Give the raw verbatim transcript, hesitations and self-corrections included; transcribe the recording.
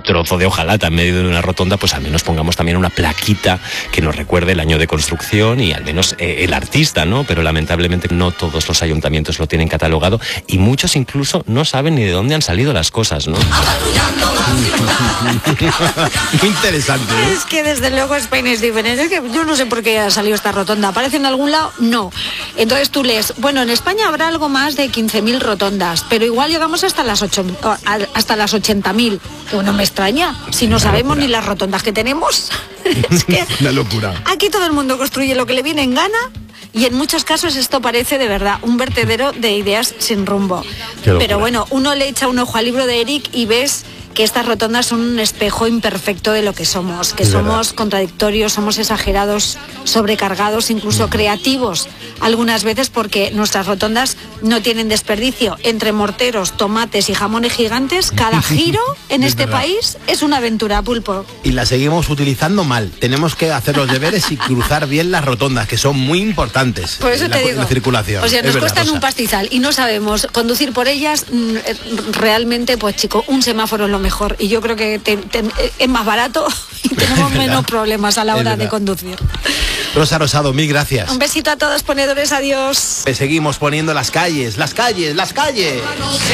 un trozo de hojalata en medio de una rotonda, pues al menos pongamos también una plaquita que nos recuerde el año de construcción y al menos eh, el artista, ¿no? Pero lamentablemente no todos los ayuntamientos lo tienen catalogado y muchos incluso no saben ni de dónde han salido las cosas, ¿no? Muy interesante, ¿eh? Es que desde luego España es diferente. Es que yo no sé por qué ha salido esta rotonda. ¿Aparece en algún lado? No. Entonces tú lees, bueno, en España habrá algo más de quince mil rotondas, pero igual llegamos hasta las ocho, hasta las ochenta mil. Bueno, me extraña, si no sabemos ni las rotondas que tenemos. Es que una locura. Aquí todo el mundo construye lo que le viene en gana. Y en muchos casos esto parece de verdad un vertedero de ideas sin rumbo. Pero bueno, uno le echa un ojo al libro de Eric y ves que estas rotondas son un espejo imperfecto de lo que somos, que somos verdad. contradictorios, somos exagerados, sobrecargados, incluso creativos, algunas veces porque nuestras rotondas no tienen desperdicio. Entre morteros, tomates y jamones gigantes, cada giro en este verdad. país es una aventura, Pulpo. Y la seguimos utilizando mal. Tenemos que hacer los deberes y cruzar bien las rotondas, que son muy importantes. Por eso en la, te digo, la circulación. O sea, nos es cuestan verdad, un pastizal y no sabemos conducir por ellas. Realmente, pues chico, un semáforo es lo mejor. Y yo creo que te, te, es más barato y tenemos menos problemas a la hora de conducir. Rosa Rosado, mil gracias. Un besito a todos, ponedores, adiós. Seguimos poniendo las calles, las calles, las calles.